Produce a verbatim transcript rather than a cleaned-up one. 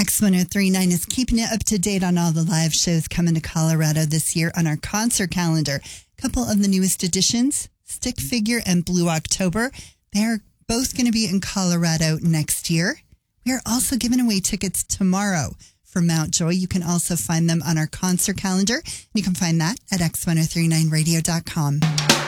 X ten thirty-nine is keeping it up to date on all the live shows coming to Colorado this year on our concert calendar. A couple of the newest additions, Stick Figure and Blue October. They're both going to be in Colorado next year. We are also giving away tickets tomorrow for Mount Joy. You can also find them on our concert calendar. You can find that at X ten thirty-nine radio dot com.